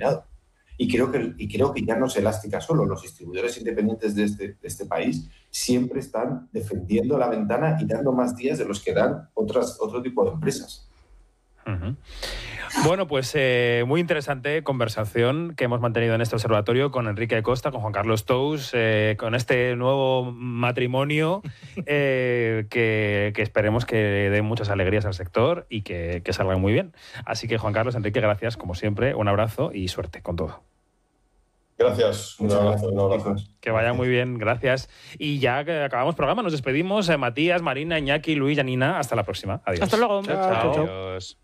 determinado. Y creo que ya no es Elástica solo. Los distribuidores independientes de este país siempre están defendiendo la ventana y dando más días de los que dan otro tipo de empresas. Uh-huh. Bueno, pues muy interesante conversación que hemos mantenido en este observatorio con Enrique Costa, con Juan Carlos Tous, con este nuevo matrimonio que esperemos que dé muchas alegrías al sector y que salga muy bien. Así que, Juan Carlos, Enrique, gracias, como siempre, un abrazo y suerte con todo. Gracias, un abrazo. Que vaya muy bien, gracias. Y ya que acabamos programa, nos despedimos. Matías, Marina, Iñaki, Luis, Janina, hasta la próxima. Adiós. Hasta luego. Chao. Adiós.